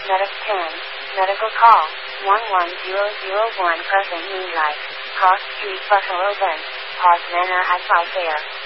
Medic 10, medical call, 11001, present Moonlight, Cross Street, Buffalo Bend, Park Manor at South Air.